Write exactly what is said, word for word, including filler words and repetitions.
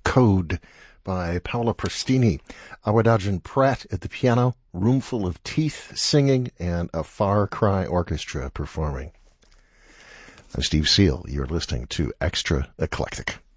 Code by Paola Prestini. Awadagin Pratt at the piano, roomful of teeth singing, and a Far Cry orchestra performing. I'm Steve Seal. You're listening to Extra Eclectic.